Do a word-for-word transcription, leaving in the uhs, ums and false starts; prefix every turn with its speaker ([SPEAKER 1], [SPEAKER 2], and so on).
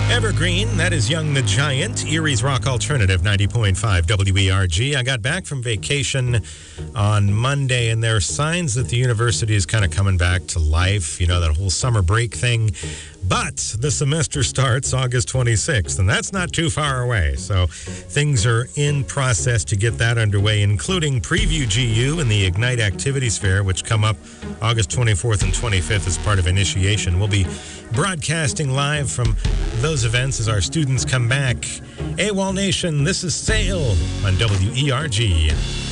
[SPEAKER 1] Evergreen, that is Young the Giant, Erie's Rock Alternative, ninety point five W E R G. I got back from vacation on Monday, and there are signs that the university is kind of coming back to life, you know, that whole summer break thing. But the semester starts August twenty-sixth, and that's not too far away. So things are in process to get that underway, including Preview G U and the Ignite Activities Fair, which come up August twenty-fourth and twenty-fifth as part of initiation. We'll be broadcasting live from those events as our students come back. AWOL Nation, this is Sail on W E R G.